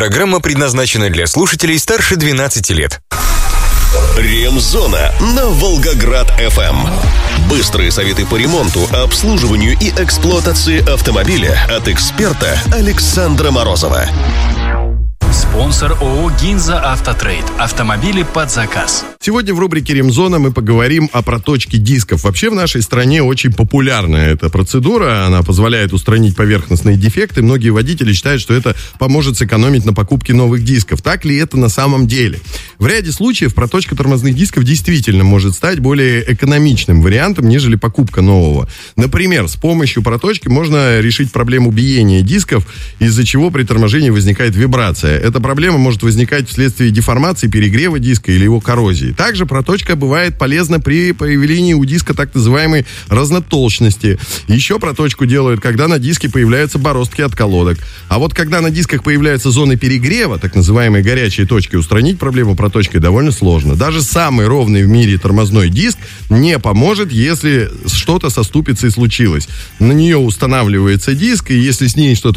Программа предназначена для слушателей старше 12 лет. Ремзона на Волгоград-ФМ. Быстрые советы по ремонту, обслуживанию и эксплуатации автомобиля от эксперта Александра Морозова. Спонсор ООО «Гинза Автотрейд». Автомобили под заказ. Сегодня в рубрике «Ремзона» мы поговорим о проточке дисков. Вообще в нашей стране очень популярная эта процедура. Она позволяет устранить поверхностные дефекты. Многие водители считают, что это поможет сэкономить на покупке новых дисков. Так ли это на самом деле? В ряде случаев проточка тормозных дисков действительно может стать более экономичным вариантом, нежели покупка нового. Например, с помощью проточки можно решить проблему биения дисков, из-за чего при торможении возникает вибрация. Эта проблема может возникать вследствие деформации, перегрева диска или его коррозии. Также проточка бывает полезна при появлении у диска так называемой разнотолщности. Еще проточку делают, когда на диске появляются бороздки от колодок. А вот когда на дисках появляются зоны перегрева, так называемые горячие точки, устранить проблему проточкой довольно сложно. Даже самый ровный в мире тормозной диск не поможет, если что-то со ступицей случилось. На нее устанавливается диск, и если с ней что-то